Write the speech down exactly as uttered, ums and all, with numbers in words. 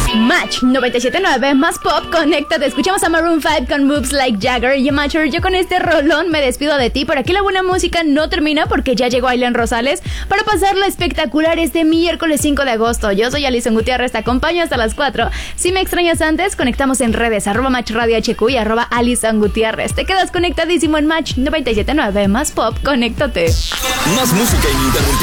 Match noventa y siete punto nueve más pop, conéctate. Escuchamos a Maroon cinco con Moves Like Jagger. Y Matcher, yo con este rolón me despido de ti. Pero aquí la buena música no termina, porque ya llegó Ailén Rosales para pasarla espectacular este miércoles cinco de agosto. Yo soy Alison Gutiérrez, te acompaño hasta las cuatro. Si me extrañas antes, conectamos en redes, arroba Match Radio H Q y arroba Alison Gutiérrez. Te quedas conectadísimo en Match noventa y siete punto nueve más pop, conéctate. Más música ininterrumpida.